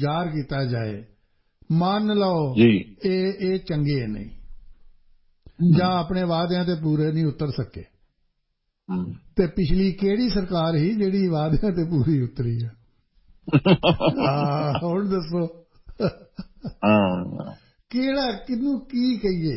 ਰੁਜ਼ਗਾਰ ਕੀਤਾ ਜਾਏ, ਮੰਨ ਲਓ ਇਹ ਚੰਗੇ ਨਹੀਂ ਜਾਂ ਆਪਣੇ ਵਾਅਦਿਆਂ ਤੇ ਪੂਰੇ ਨਹੀਂ ਉਤਰ ਸਕੇ, ਤੇ ਪਿਛਲੀ ਕਿਹੜੀ ਸਰਕਾਰ ਸੀ ਜਿਹੜੀ ਵਾਅਦਿਆਂ ਤੇ ਪੂਰੀ ਉਤਰੀ ਆ? ਹੁਣ ਦੱਸੋ ਕਿਹੜਾ, ਕਿਹਨੂੰ ਕੀ ਕਹੀਏ?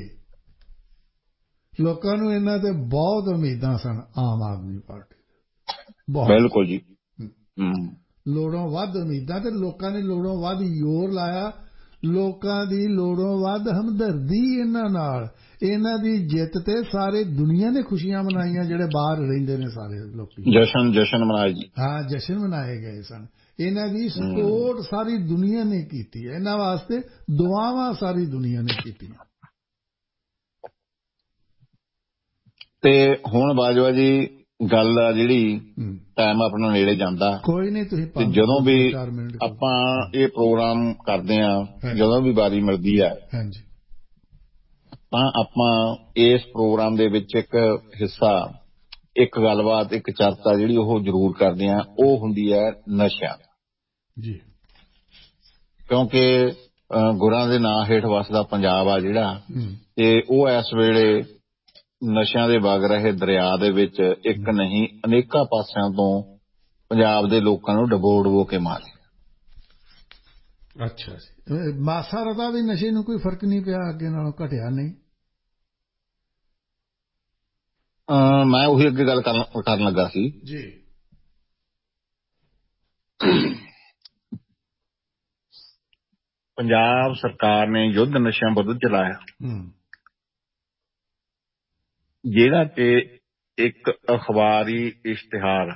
ਲੋਕਾਂ ਨੂੰ ਇਹਨਾਂ ਤੇ ਬਹੁਤ ਉਮੀਦਾਂ ਸਨ ਆਮ ਆਦਮੀ ਪਾਰਟੀ ਦੇ, ਬਿਲਕੁਲ ਜੀ, ਲੋੜੋਂ ਵੱਧ ਉਮੀਦਾਂ, ਤੇ ਲੋਕਾਂ ਨੇ ਲੋੜੋਂ ਵੱਧ ਜ਼ੋਰ ਲਾਇਆ, ਲੋਕਾਂ ਦੀ ਲੋੜੋਂ ਵੱਧ ਹਮਦਰਦੀ ਇਹਨਾਂ ਨਾਲ। ਇਹਨਾਂ ਦੀ ਜਿੱਤ ਤੇ ਸਾਰੇ ਦੁਨੀਆ ਨੇ ਖੁਸ਼ੀਆਂ ਮਨਾਈਆਂ, ਜਿਹੜੇ ਬਾਹਰ ਰਹਿੰਦੇ ਨੇ ਸਾਰੇ ਲੋਕੀ, ਜਸ਼ਨ ਮਨਾਏ ਜੀ। ਹਾਂ, ਜਸ਼ਨ ਮਨਾਏ ਗਏ ਸਨ। ਇਹਨਾਂ ਦੀ ਸਪੋਰਟ ਸਾਰੀ ਦੁਨੀਆ ਨੇ ਕੀਤੀ, ਇਹਨਾਂ ਵਾਸਤੇ ਦੁਆਵਾਂ ਸਾਰੀ ਦੁਨੀਆ ਨੇ ਕੀਤੀਆਂ। ਤੇ ਹੁਣ ਬਾਜਵਾ ਜੀ ਗੱਲ ਆ ਜਿਹੜੀ, ਟਾਈਮ ਆਪਣਾ ਨੇੜੇ ਜਾਂਦਾ, ਕੋਈ ਨਹੀਂ, ਤੁਸੀਂ ਜਦੋਂ ਵੀ ਆਪਾਂ ਇਹ ਪ੍ਰੋਗਰਾਮ ਕਰਦੇ ਆ, ਜਦੋਂ ਵੀ ਵਾਰੀ ਮਿਲਦੀ ਹੈ, ਤਾਂ ਆਪਾਂ ਇਸ ਪ੍ਰੋਗਰਾਮ ਦੇ ਵਿੱਚ ਇੱਕ ਹਿੱਸਾ, ਇੱਕ ਗੱਲਬਾਤ, ਇੱਕ ਚਰਚਾ ਜਿਹੜੀ ਉਹ ਜ਼ਰੂਰ ਕਰਦੇ ਆ, ਉਹ ਹੁੰਦੀ ਹੈ ਨਸ਼ਿਆਂ ਜੀ। ਕਿਉਂਕਿ ਗੁਰਾਂ ਦੇ ਨਾਂ ਹੇਠ ਵਸਦਾ ਪੰਜਾਬ ਆ ਜਿਹੜਾ, ਤੇ ਉਹ ਇਸ ਵੇਲੇ ਨਸ਼ਿਆਂ ਦੇ ਵਗ ਰਹੇ ਦਰਿਆ ਦੇ ਵਿੱਚ ਇੱਕ ਨਹੀਂ ਅਨੇਕਾਂ ਪਾਸਿਆਂ ਤੋਂ ਪੰਜਾਬ ਦੇ ਲੋਕਾਂ ਨੂੰ ਡਬੋ ਕੇ ਮਾਰੇ। ਅੱਛਾ ਜੀ, ਮਾਸਾ ਰਤਾ ਵੀ ਨਸ਼ੇ ਨੂੰ ਕੋਈ ਫਰਕ ਨਹੀਂ ਪਿਆ, ਅੱਗੇ ਨਾਲੋਂ ਘਟਿਆ ਨਹੀਂ? ਮੈਂ ਉਹੀ ਅੱਗੇ ਗੱਲ ਕਰਨ ਲੱਗਾ ਸੀ ਜੀ। ਪੰਜਾਬ ਸਰਕਾਰ ਨੇ ਯੁੱਧ ਨਸ਼ਿਆਂ ਵਿਰੁੱਧ ਚਲਾਇਆ, ਜਿਹੜਾ ਕਿ ਇੱਕ ਅਖਬਾਰੀ ਇਸ਼ਤਿਹਾਰ,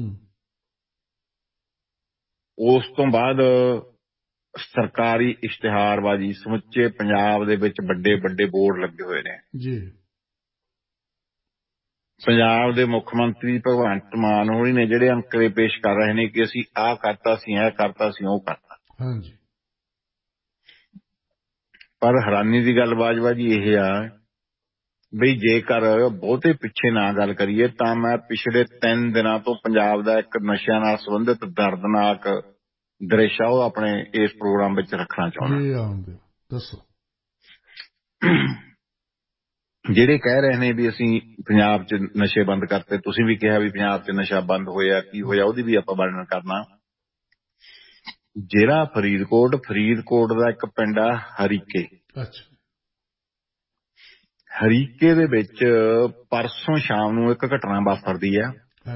ਉਸ ਤੋਂ ਬਾਅਦ ਸਰਕਾਰੀ ਇਸ਼ਤਿਹਾਰਬਾਜ਼ੀ, ਸਮੁੱਚੇ ਪੰਜਾਬ ਦੇ ਵਿੱਚ ਵੱਡੇ ਵੱਡੇ ਬੋਰਡ ਲੱਗੇ ਹੋਏ ਨੇ ਜੀ। ਪੰਜਾਬ ਦੇ ਮੁੱਖ ਮੰਤਰੀ ਭਗਵੰਤ ਮਾਨ ਹੋਣੀ ਨੇ ਜਿਹੜੇ ਅੰਕੜੇ ਪੇਸ਼ ਕਰ ਰਹੇ ਨੇ ਕਿ ਅਸੀਂ ਆਹ ਕਰਤਾ ਸੀ, ਇਹ ਕਰਤਾ ਸੀ, ਉਹ ਕਰਤਾ। ਹਾਂਜੀ, ਪਰ ਹੈਰਾਨੀ ਦੀ ਗੱਲ ਬਾਜਵਾ ਜੀ ਇਹ ਆ ਬਈ, ਜੇਕਰ ਬਹੁਤੇ ਪਿੱਛੇ ਨਾ ਗੱਲ ਕਰੀਏ ਤਾਂ ਮੈਂ ਪਿਛਲੇ 3 ਦਿਨਾਂ ਤੋਂ ਪੰਜਾਬ ਦਾ ਇੱਕ ਨਸ਼ਿਆਂ ਨਾਲ ਸੰਬੰਧਿਤ ਦਰਦਨਾਕ ਦ੍ਰਿਸ਼ ਆ ਉਹ ਆਪਣੇ ਇਸ ਪ੍ਰੋਗਰਾਮ ਵਿੱਚ ਰੱਖਣਾ ਚਾਹੁੰਦਾ। ਦੱਸੋ। ਜਿਹੜੇ ਕਹਿ ਰਹੇ ਨੇ ਵੀ ਅਸੀਂ ਪੰਜਾਬ 'ਚ ਨਸ਼ੇ ਬੰਦ ਕਰਤੇ, ਤੁਸੀਂ ਵੀ ਕਿਹਾ ਵੀ ਪੰਜਾਬ 'ਚ ਨਸ਼ਾ ਬੰਦ ਹੋਇਆ, ਕੀ ਹੋਇਆ, ਉਹਦੀ ਵੀ ਆਪਾਂ ਵਰਣਨ ਕਰਨਾ। ਜ਼ਿਲ੍ਹਾ ਫਰੀਦਕੋਟ ਦਾ ਇੱਕ ਪਿੰਡ ਆ ਹਰੀਕੇ। ਹਰੀਕੇ ਦੇ ਵਿੱਚ ਪਰਸੋਂ ਸ਼ਾਮ ਨੂੰ ਇੱਕ ਘਟਨਾ ਵਾਪਰਦੀ ਹੈ।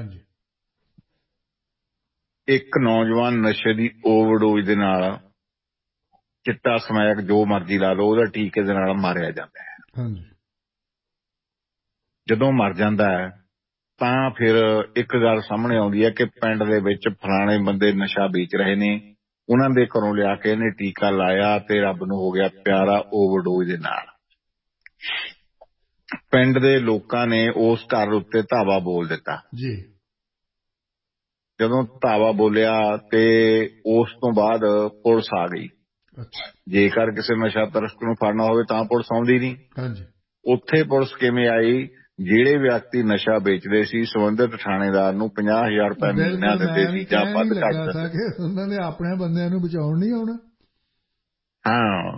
ਇੱਕ ਨੌਜਵਾਨ ਨਸ਼ੇ ਦੀ ਓਵਰਡੋਜ਼ ਦੇ ਨਾਲ, ਚਿੱਟਾ ਸਮੈਕ ਜੋ ਮਰਜ਼ੀ ਲਾ ਲਓ, ਉਹਦਾ ਟੀਕੇ ਦੇ ਨਾਲ ਮਾਰਿਆ ਜਾਂਦਾ ਹੈ। ਜਦੋਂ ਮਰ ਜਾਂਦਾ ਹੈ ਤਾਂ ਫਿਰ ਇੱਕ ਗੱਲ ਸਾਹਮਣੇ ਆਉਂਦੀ ਹੈ ਕਿ ਪਿੰਡ ਦੇ ਵਿੱਚ ਫਲਾਣੇ ਬੰਦੇ ਨਸ਼ਾ ਵੇਚ ਰਹੇ ਨੇ, ਉਹਨਾਂ ਦੇ ਘਰੋਂ ਲਿਆ ਕੇ ਇਹਨੇ ਟੀਕਾ ਲਾਇਆ ਤੇ ਰੱਬ ਨੂੰ ਹੋ ਗਿਆ ਪਿਆਰਾ ਓਵਰਡੋਜ਼ ਦੇ ਨਾਲ। ਪਿੰਡ ਦੇ ਲੋਕਾਂ ਨੇ ਉਸ ਘਰ ਉੱਤੇ ਧਾਵਾ ਬੋਲ ਦਿੱਤਾ ਜੀ। ਜਦੋਂ ਧਾਵਾ ਬੋਲਿਆ ਤੇ ਉਸ ਤੋਂ ਬਾਅਦ ਪੁਲਿਸ ਆ ਗਈ। ਜੇਕਰ ਕਿਸੇ ਨਸ਼ਾ ਤਸਕਰ ਨੂੰ ਫੜਨਾ ਹੋਵੇ ਤਾਂ ਪੁਲਿਸ ਆਉਂਦੀ ਨਹੀਂ। ਉੱਥੇ ਪੁਲਿਸ ਕਿਵੇਂ ਆਈ? ਜਿਹੜੇ ਵਿਅਕਤੀ ਨਸ਼ਾ ਵੇਚਦੇ ਸੀ ਸੰਬੰਧਿਤ ਥਾਣੇਦਾਰ ਨੂੰ 50,000 ਰੁਪਏ ਮਹੀਨਾ ਦਿੰਦੇ ਸੀ ਜਾਂ ਵੱਧ ਘੱਟ ਦਿੰਦੇ। ਉਹਨਾਂ ਨੇ ਆਪਣੇ ਬੰਦਿਆਂ ਨੂੰ ਬਚਾਉਣ ਨਹੀਂ ਆਉਣਾ। ਹਾਂ,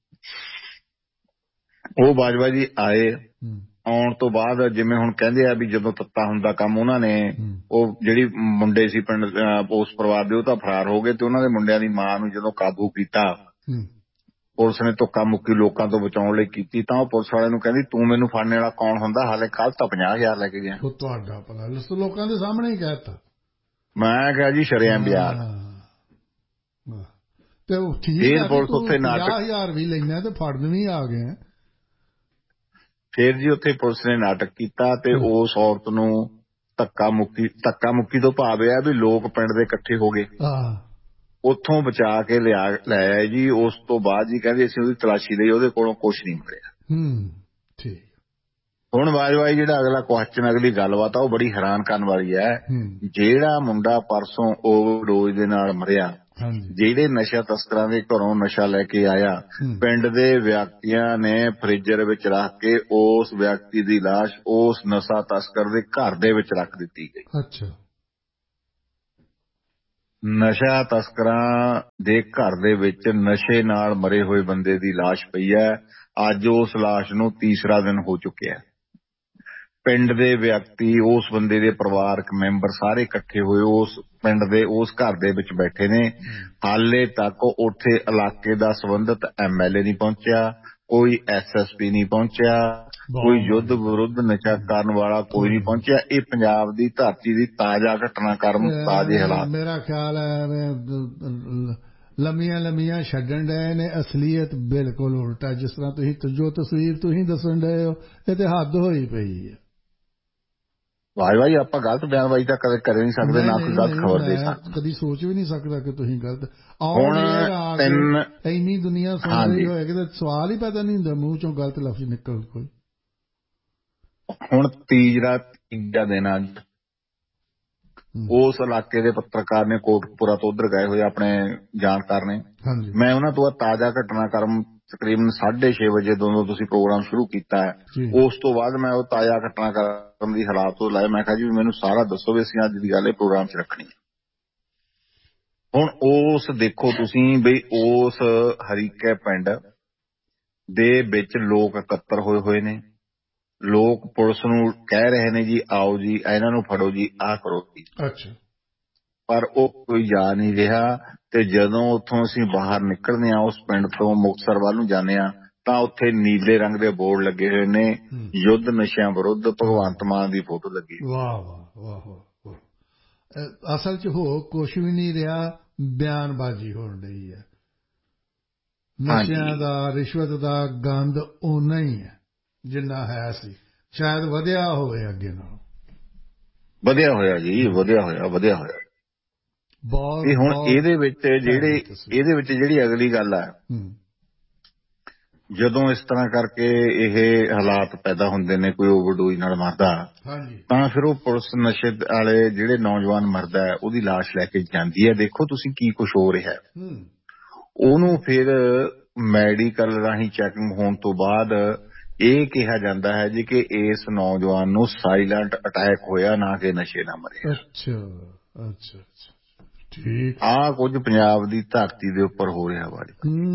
ਉਹ ਬਾਜਵਾ ਜੀ ਆਏ। ਆਉਣ ਤੋਂ ਬਾਅਦ ਜਿਵੇਂ ਹੁਣ ਕਹਿੰਦੇ ਆ ਵੀ ਜਦੋਂ ਤੱਤਾ ਹੁੰਦਾ ਕੰਮ, ਉਹਨਾਂ ਨੇ ਉਹ ਜਿਹੜੀ ਮੁੰਡੇ ਸੀ ਪਿੰਡ ਉਸ ਪਰਿਵਾਰ ਦੇ, ਉਹ ਤਾਂ ਫਰਾਰ ਹੋ ਗਏ ਤੇ ਉਹਨਾਂ ਦੇ ਮੁੰਡਿਆਂ ਦੀ ਮਾਂ ਨੂੰ ਜਦੋਂ ਕਾਬੂ ਕੀਤਾ ਪੁਲਿਸ ਨੇ, ਧੱਕਾ ਮੁੱਕੀ ਲੋਕਾਂ ਤੋਂ ਬਚਾਉਣ ਲਈ ਕੀਤੀ, ਤਾਂ ਉਹ ਪੁਲਿਸ ਵਾਲਿਆਂ ਨੂੰ ਕਹਿੰਦੀ ਤੂੰ ਮੈਨੂੰ ਫੜਨੇ ਵਾਲਾ ਕੌਣ ਹੁੰਦਾ, ਹਾਲੇ ਕੱਲ੍ਹ ਤਾਂ 50,000 ਲੈ ਕੇ ਗਿਆ। ਤੁਹਾਡਾ ਭਲਾ ਲੋਕਾਂ ਦੇ ਸਾਹਮਣੇ ਹੀ ਕਹਿ ਦਿੱਤਾ। ਮੈਂ ਕਿਹਾ ਜੀ ਸ਼ਰੇਆਮ ਬਿਆਨ। ਤੇ ਫਿਰ ਪੁਲਿਸ ਉੱਥੇ 50,000 ਵੀ ਲੈਣਾ ਤੇ ਫੜਨ ਵੀ ਆ ਗਏ। ਫਿਰ ਜੀ ਉੱਥੇ ਪੁਲਿਸ ਨੇ ਨਾਟਕ ਕੀਤਾ ਤੇ ਉਸ ਔਰਤ ਨੂੰ ਧੱਕਾ ਮੁੱਕੀ ਤੋਂ ਭਾਵ ਇਹ ਆ ਵੀ ਲੋਕ ਪਿੰਡ ਦੇ ਇਕੱਠੇ ਹੋ ਗਏ, ਉੱਥੋਂ ਬਚਾ ਕੇ ਲੈ ਆਏ ਜੀ। ਉਸ ਤੋਂ ਬਾਅਦ ਜੀ ਕਹਿੰਦੇ ਅਸੀਂ ਉਹਦੀ ਤਲਾਸ਼ੀ ਲਈ, ਉਹਦੇ ਕੋਲੋਂ ਕੁਛ ਨਹੀਂ ਮਿਲਿਆ। ਠੀਕ। ਹੁਣ ਵਾਜਵਾਈ ਜਿਹੜਾ ਅਗਲਾ ਕੁਐਸਚਨ, ਅਗਲੀ ਗੱਲਬਾਤ ਆ, ਉਹ ਬੜੀ ਹੈਰਾਨ ਕਰਨ ਵਾਲੀ ਹੈ। ਜਿਹੜਾ ਮੁੰਡਾ ਪਰਸੋਂ ਓਵਰਡੋਜ਼ ਦੇ ਨਾਲ ਮਰਿਆ, ਜਿਹੜੇ ਨਸ਼ਾ ਤਸਕਰਾਂ ਦੇ ਘਰੋਂ ਨਸ਼ਾ ਲੈ ਕੇ ਆਇਆ, ਪਿੰਡ ਦੇ ਵਿਅਕਤੀਆਂ ਨੇ ਫ੍ਰੀਜ਼ਰ ਵਿੱਚ ਰੱਖ ਕੇ ਉਸ ਵਿਅਕਤੀ ਦੀ ਲਾਸ਼ ਉਸ ਨਸ਼ਾ ਤਸਕਰ ਦੇ ਘਰ ਦੇ ਵਿੱਚ ਰੱਖ ਦਿੱਤੀ ਗਈ। ਨਸ਼ਾ ਤਸਕਰਾਂ ਦੇ ਘਰ ਦੇ ਵਿੱਚ ਨਸ਼ੇ ਨਾਲ ਮਰੇ ਹੋਏ ਬੰਦੇ ਦੀ ਲਾਸ਼ ਪਈ ਹੈ। ਅੱਜ ਉਸ ਲਾਸ਼ ਨੂੰ ਤੀਸਰਾ ਦਿਨ ਹੋ ਚੁੱਕਿਆ। ਪਿੰਡ ਦੇ ਵਿਅਕਤੀ, ਉਸ ਬੰਦੇ ਦੇ ਪਰਿਵਾਰਕ ਮੈਂਬਰ ਸਾਰੇ ਇਕੱਠੇ ਹੋਏ ਉਸ ਪਿੰਡ ਦੇ ਉਸ ਘਰ ਦੇ ਵਿੱਚ ਬੈਠੇ ਨੇ। ਹਾਲੇ ਤੱਕ ਉੱਥੇ ਇਲਾਕੇ ਦਾ ਸੰਬੰਧਿਤ MLA ਨਹੀਂ ਪਹੁੰਚਿਆ, ਕੋਈ SSP ਨਹੀਂ ਪਹੁੰਚਿਆ, ਕੋਈ ਯੁੱਧ ਵਿਰੁੱਧ ਨਸ਼ਾ ਕਰਨ ਵਾਲਾ ਕੋਈ ਨਹੀਂ ਪਹੁੰਚਿਆ। ਇਹ ਪੰਜਾਬ ਦੀ ਧਰਤੀ ਦੀ ਤਾਜ਼ਾ ਘਟਨਾਕ੍ਰਮ, ਤਾਜ਼ੇ ਹਾਲਾਤ। ਮੇਰਾ ਖਿਆਲ ਹੈ ਲੰਮੀਆਂ ਛੱਡਣ ਡਏ ਨੇ, ਅਸਲੀਅਤ ਬਿਲਕੁਲ ਉਲਟਾ। ਜਿਸ ਤਰ੍ਹਾਂ ਤੁਸੀਂ ਜੋ ਤਸਵੀਰ ਤੁਸੀਂ ਦੱਸਣ ਡਏ ਹੋ, ਇਹ ਤੇ ਹੱਦ ਹੋਈ ਪਈ ਹੈ। ਭਾਈ ਆਪਾਂ ਗਲਤ ਬਿਆਨਬਾਜ਼ੀ ਤਾਂ ਕਦੇ ਕਰ ਨਹੀਂ ਸਕਦੇ, ਨਾ ਕੋਈ ਗਲਤ ਖਬਰ ਦੇ ਸਕਦੇ। ਕਦੀ ਸੋਚ ਵੀ ਨਹੀਂ ਸਕਦਾ ਕਿ ਤੁਸੀਂ ਗਲਤ। ਹੁਣ ਇੰਨੀ ਦੁਨੀਆ ਸੁਣ ਰਹੀ ਹੋਏਗੀ ਤਾਂ ਸਵਾਲ ਹੀ ਪੈਦਾ ਨਹੀਂ ਹੁੰਦਾ ਮੂੰਹ ਚੋਂ ਗਲਤ ਲਫ਼ਜ਼ ਨਿਕਲ ਕੋਈ। ਹੁਣ ਤੀਜਾ ਦਿਨ ਅੱਜ ਉਸ ਇਲਾਕੇ ਦੇ ਪੱਤਰਕਾਰ ਨੇ ਕੋਟਕਪੂਰਾ ਤੋਂ ਉੱਧਰ ਗਏ ਹੋਏ ਆਪਣੇ ਜਾਣਕਾਰ ਨੇ। ਮੈਂ ਉਹਨਾਂ ਤੋਂ ਤਾਜ਼ਾ ਘਟਨਾਕ੍ਰਮ ਤਕਰੀਬਨ 6:30 ਵਜੇ ਜਦੋਂ ਤੁਸੀਂ ਪ੍ਰੋਗਰਾਮ ਸ਼ੁਰੂ ਕੀਤਾ ਹੈ, ਉਸ ਤੋਂ ਬਾਅਦ ਮੈਂ ਉਹ ਤਾਜ਼ਾ ਘਟਨਾਕ੍ਰਮ ਦੀ ਹਾਲਾਤ ਤੋਂ ਲਾਇਆ। ਮੈਂ ਕਿਹਾ ਜੀ ਮੈਨੂੰ ਸਾਰਾ ਦੱਸੋ ਵੀ ਅਸੀਂ ਅੱਜ ਦੀ ਗੱਲ ਇਹ ਪ੍ਰੋਗਰਾਮ 'ਚ ਰੱਖਣੀ ਹੈ। ਹੁਣ ਉਸ ਦੇਖੋ ਤੁਸੀਂ ਬਈ ਉਸ ਹਰੀਕੇ ਪਿੰਡ ਦੇ ਵਿੱਚ ਲੋਕ ਇਕੱਤਰ ਹੋਏ ਨੇ। ਲੋਕ ਪੁਲਿਸ ਨੂੰ ਕਹਿ ਰਹੇ ਨੇ ਜੀ ਆਓ ਜੀ ਇਹਨਾਂ ਨੂੰ ਫੜੋ ਜੀ, ਆਹ ਕਰੋ ਜੀ। ਅੱਛਾ। ਪਰ ਉਹ ਕੋਈ ਜਾ ਨਹੀਂ ਰਿਹਾ। ਤੇ ਜਦੋਂ ਉੱਥੋਂ ਅਸੀਂ ਬਾਹਰ ਨਿਕਲਦੇ ਹਾਂ ਉਸ ਪਿੰਡ ਤੋਂ ਮੁਕਤਸਰ ਵੱਲ ਨੂੰ ਜਾਂਦੇ ਹਾਂ ਤਾਂ ਉੱਥੇ ਨੀਲੇ ਰੰਗ ਦੇ ਬੋਰਡ ਲੱਗੇ ਹੋਏ ਨੇ, ਯੁੱਧ ਨਸ਼ਿਆਂ ਵਿਰੁੱਧ, ਭਗਵੰਤ ਮਾਨ ਦੀ ਫੋਟੋ ਲੱਗੀ। ਵਾਹ ਵਾਹ ਵਾਹ ਵਾਹ। ਅਸਲ 'ਚ ਹੋ ਕੁਛ ਵੀ ਨਹੀਂ ਰਿਹਾ, ਬਿਆਨਬਾਜ਼ੀ ਹੋਣ ਰਹੀ ਹੈ। ਨਸ਼ਿਆਂ ਦਾ, ਰਿਸ਼ਵਤ ਦਾ ਗੰਦ ਓਨਾ ਹੀ ਹੈ ਜਿੰਨਾ ਹੈ ਸੀ, ਸ਼ਾਇਦ ਵਧਿਆ ਹੋਵੇ ਅੱਗੇ ਨਾਲੋਂ। ਵਧਿਆ ਹੋਇਆ ਜੀ, ਵਧਿਆ ਹੋਇਆ। ਬਹੁਤ। ਹੁਣ ਇਹਦੇ ਵਿੱਚ ਜਿਹੜੀ ਅਗਲੀ ਗੱਲ ਹੈ, ਜਦੋਂ ਇਸ ਤਰ੍ਹਾਂ ਕਰਕੇ ਇਹ ਹਾਲਾਤ ਪੈਦਾ ਹੁੰਦੇ ਨੇ, ਕੋਈ ਓਵਰਡੋਜ਼ ਨਾਲ ਮਰਦਾ ਤਾਂ ਫਿਰ ਉਹ ਪੁਲਿਸ ਨਸ਼ੇ ਵਾਲੇ ਜਿਹੜੇ ਨੌਜਵਾਨ ਮਰਦਾ ਉਹਦੀ ਲਾਸ਼ ਲੈ ਕੇ ਜਾਂਦੀ ਹੈ। ਦੇਖੋ ਤੁਸੀਂ ਕੀ ਕੁਛ ਹੋ ਰਿਹਾ। ਉਹਨੂੰ ਫਿਰ ਮੈਡੀਕਲ ਰਾਹੀਂ ਚੈਕਿੰਗ ਹੋਣ ਤੋਂ ਬਾਅਦ ਇਹ ਕਿਹਾ ਜਾਂਦਾ ਹੈ ਜੀ ਕਿ ਇਸ ਨੌਜਵਾਨ ਨੂੰ ਸਾਇਲੈਂਟ ਅਟੈਕ ਹੋਇਆ, ਨਾ ਕਿ ਨਸ਼ੇ ਨਾਲ ਮਰਿਆ। ਅੱਛਾ ਠੀਕ। ਆਹ ਕੁਝ ਪੰਜਾਬ ਦੀ ਧਰਤੀ ਦੇ ਉੱਪਰ ਹੋ ਰਿਹਾ ਵਾ।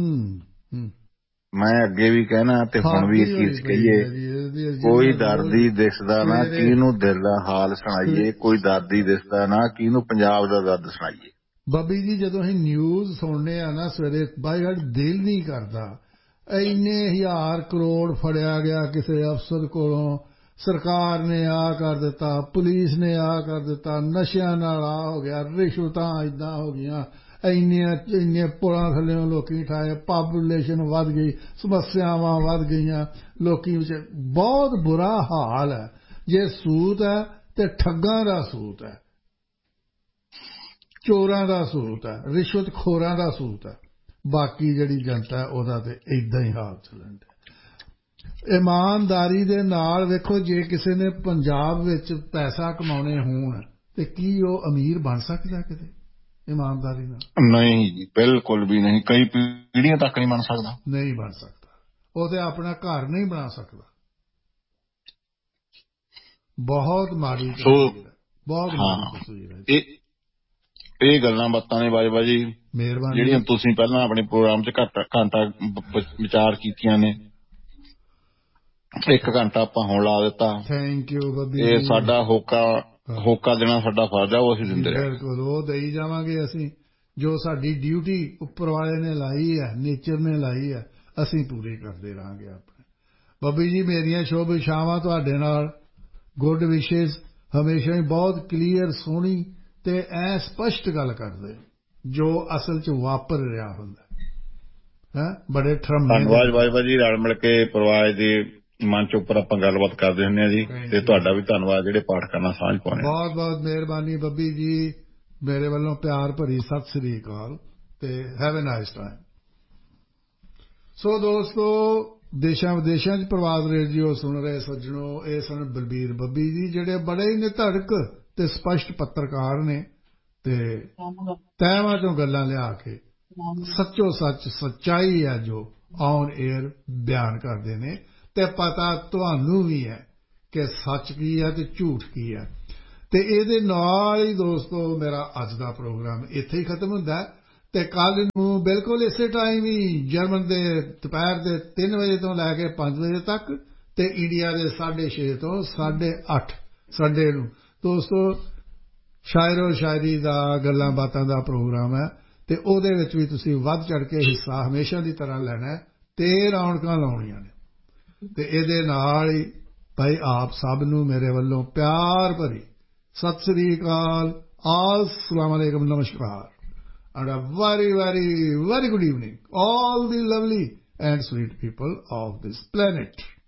ਮੈਂ ਅੱਗੇ ਵੀ ਕਹਿਣਾ ਤੇ ਹੁਣ ਵੀ ਇਹ ਚੀਜ਼ ਕਹੀਏ, ਕੋਈ ਦਰਦੀ ਦਿਸਦਾ ਨਾ ਕਿਹਨੂੰ ਦਿਲ ਦਾ ਹਾਲ ਸੁਣਾਈਏ, ਕੋਈ ਦਰਦੀ ਦਿਸਦਾ ਨਾ ਕਿਹਨੂੰ ਪੰਜਾਬ ਦਾ ਦਰਦ ਸੁਣਾਈਏ। ਬੱਬੀ ਜੀ ਜਦੋਂ ਅਸੀਂ ਨਿਊਜ਼ ਸੁਣਨੇ ਆ ਨਾ ਸਵੇਰੇ, ਬਾਈ ਗਾਡ ਦਿਲ ਨਹੀਂ ਕਰਦਾ। ਇੰਨੇ 1000 ਕਰੋੜ ਫੜਿਆ ਗਿਆ ਕਿਸੇ ਅਫਸਰ ਕੋਲੋਂ, ਸਰਕਾਰ ਨੇ ਆ ਕਰ ਦਿੱਤਾ, ਪੁਲਿਸ ਨੇ ਆ ਕਰ ਦਿੱਤਾ, ਨਸ਼ਿਆਂ ਨਾਲ ਆ ਹੋ ਗਿਆ, ਰਿਸ਼ਵਤਾਂ ਏਦਾਂ ਹੋ ਗਈਆਂ, ਇੰਨੇ ਪੁਲਾਂ ਥੱਲਿਓਂ ਲੋਕੀ ਠਾਏ, ਪਾਪੂਲੇਸ਼ਨ ਵੱਧ ਗਈ, ਸਮੱਸਿਆਵਾਂ ਵੱਧ ਗਈਆਂ ਲੋਕੀ ਵਿੱਚ। ਬਹੁਤ ਬੁਰਾ ਹਾਲ ਹੈ। ਜੇ ਸੂਤ ਹੈ ਤੇ ਠੱਗਾਂ ਦਾ ਸੂਤ ਹੈ, ਚੋਰਾਂ ਦਾ ਸੂਤ ਹੈ, ਰਿਸ਼ਵਤਖੋਰਾਂ ਦਾ ਸੂਤ ਹੈ। ਬਾਕੀ ਜਿਹੜੀ ਜਨਤਾ ਉਹਦਾ ਤੇ ਏਦਾਂ ਹੀ ਹਾਲ ਚੱਲਣ ਡਿਆ। ਇਮਾਨਦਾਰੀ ਦੇ ਨਾਲ ਵੇਖੋ, ਜੇ ਕਿਸੇ ਨੇ ਪੰਜਾਬ ਵਿੱਚ ਪੈਸਾ ਕਮਾਉਣੇ ਹੋਣ ਤੇ ਕੀ ਉਹ ਅਮੀਰ ਬਣ ਸਕਦਾ ਕਿਤੇ ਇਮਾਨਦਾਰੀ ਨਾਲ? ਨਹੀਂ ਜੀ, ਬਿਲਕੁਲ ਵੀ ਨਹੀਂ। ਕਈ ਪੀੜ੍ਹੀਆਂ ਤੱਕ ਨਹੀਂ ਬਣ ਸਕਦਾ। ਨਹੀਂ ਬਣ ਸਕਦਾ। ਉਹ ਤੇ ਆਪਣਾ ਘਰ ਨਹੀਂ ਬਣਾ ਸਕਦਾ। ਬਹੁਤ ਮਾੜੀ ਤਸਵੀਰ ਹੈ, ਬਹੁਤ ਮਾੜੀ ਤਸਵੀਰ ਹੈ। ਇਹ ਗੱਲਾਂ ਬਾਤਾਂ ਨੇ ਬਾਜਵਾ ਜੀ ਜਿਹੜੀਆਂ ਤੁਸੀਂ ਪਹਿਲਾਂ ਆਪਣੇ ਪ੍ਰੋਗਰਾਮ 'ਚ ਘੰਟਾ ਵਿਚਾਰ ਕੀਤੀਆਂ ਨੇ, 1 ਘੰਟਾ ਆਪਾਂ ਹੁਣ ਲਾ ਦਿੱਤਾ। ਥੈਂਕ ਯੂ ਬੱਬੀ। ਇਹ ਸਾਡਾ ਹੋਕਾ ਦੇਣਾ ਸਾਡਾ ਫਰਜ਼ ਆ, ਉਹ ਅਸੀਂ ਦਿੰਦੇ ਰਹੇ। ਬਿਲਕੁਲ, ਉਹ ਦੇਈ ਜਾਵਾਂਗੇ ਅਸੀਂ। ਜੋ ਸਾਡੀ ਡਿਊਟੀ ਉੱਪਰ ਵਾਲੇ ਨੇ ਲਾਈ ਹੈ, ਨੇਚਰ ਨੇ ਲਾਈ ਹੈ, ਅਸੀਂ ਪੂਰੀ ਕਰਦੇ ਰਹਾਂਗੇ ਆਪਣੇ। ਬੱਬੀ ਜੀ ਮੇਰੀਆਂ ਸ਼ੁਭ ਇਛਾਵਾਂ ਤੁਹਾਡੇ ਨਾਲ, ਗੁੱਡ ਵਿਸ਼ੇਸ। ਹਮੇਸ਼ਾ ਹੀ ਬਹੁਤ ਕਲੀਅਰ, ਸੋਹਣੀ ਤੇ ਐ ਸਪਸ਼ਟ ਗੱਲ ਕਰਦੇ ਜੋ ਅਸਲ 'ਚ ਵਾਪਰ ਰਿਹਾ ਹੁੰਦਾ ਹੈ। ਬੜੇ ਧੰਨਵਾਦ ਬਾਜਵਾ ਜੀ। ਰਲ ਮਿਲ ਕੇ ਪਰਿਵਾਰ ਦੇ ਮੰਚ ਉੱਪਰ ਆਪਾਂ ਗੱਲਬਾਤ ਕਰਦੇ ਹੁੰਦੇ ਹਾਂ ਜੀ। ਤੇ ਤੁਹਾਡਾ ਵੀ ਧੰਨਵਾਦ ਜਿਹੜੇ ਪਾਠਕਾਂ ਨਾਲ ਸਾਂਝ ਪਾਉਣੇ। ਬਹੁਤ ਬਹੁਤ ਮਿਹਰਬਾਨੀ ਬੱਬੀ ਜੀ। ਮੇਰੇ ਵੱਲੋਂ ਪਿਆਰ ਭਰੀ ਸਤਿ ਸ੍ਰੀ ਅਕਾਲ ਤੇ ਹੈਵ ਅ ਨਾਈਸ ਟਾਈਮ। ਸੋ ਦੋਸਤੋ, ਦੇਸ਼ਾਂ ਵਿਦੇਸ਼ਾਂ 'ਚ ਪ੍ਰਵਾਦ ਰੇਡੀਓ ਸੁਣ ਰਹੇ ਸੱਜਣੋ, ਇਹ ਸਨ ਬਲਬੀਰ ਬੱਬੀ ਜੀ, ਜਿਹੜੇ ਬੜੇ ਹੀ ਨਿਧੜਕ ਤੇ ਸਪਸ਼ਟ ਪੱਤਰਕਾਰ ਨੇ ਤੇ ਤਹਿਵਾਂ ਚੋਂ ਗੱਲਾਂ ਲਿਆ ਕੇ ਸੱਚੋ ਸੱਚ ਸੱਚਾਈ ਹੈ ਜੋ ਔਨ 에ਅਰ ਬਿਆਨ ਕਰਦੇ ਨੇ। ਤੇ ਪਤਾ ਤੁਹਾਨੂੰ ਵੀ ਹੈ ਕਿ ਸੱਚ ਕੀ ਹੈ ਤੇ ਝੂਠ ਕੀ ਹੈ। ਤੇ ਇਹਦੇ ਨਾਲ ਹੀ ਦੋਸਤੋ ਮੇਰਾ ਅੱਜ ਦਾ ਪ੍ਰੋਗਰਾਮ ਇੱਥੇ ਹੀ ਖਤਮ ਹੁੰਦਾ ਤੇ ਕੱਲ ਨੂੰ ਬਿਲਕੁਲ ਇਸੇ ਟਾਈਮ ਹੀ ਜਰਮਨ ਦੇ ਦੁਪਹਿਰ ਦੇ 3 ਵਜੇ ਤੋਂ ਲੈ ਕੇ 5 ਵਜੇ ਤੱਕ ਤੇ ਇੰਡੀਆ ਦੇ 6:30 ਤੋਂ 8:30 ਸੰਡੇ ਨੂੰ ਦੋਸਤੋ ਸ਼ਾਇਰੋ ਸ਼ਾਇਰੀ ਦਾ ਗੱਲਾਂ ਬਾਤਾਂ ਦਾ ਪ੍ਰੋਗਰਾਮ ਹੈ ਤੇ ਉਹਦੇ ਵਿੱਚ ਵੀ ਤੁਸੀਂ ਵੱਧ ਚੜ੍ਹ ਕੇ ਹਿੱਸਾ ਹਮੇਸ਼ਾ ਦੀ ਤਰ੍ਹਾਂ ਲੈਣਾ ਤੇ ਰੌਣਕਾਂ ਲਾਉਣੀਆਂ ਨੇ ਤੇ ਇਹਦੇ ਨਾਲ ਹੀ ਭਾਈ ਆਪ ਸਭ ਨੂੰ ਮੇਰੇ ਵੱਲੋਂ ਪਿਆਰ ਭਰੀ ਸਤਿ ਸ੍ਰੀ ਅਕਾਲ अस्सलाम वालेकुम नमस्कार and a very very very good evening all the lovely and sweet people of this planet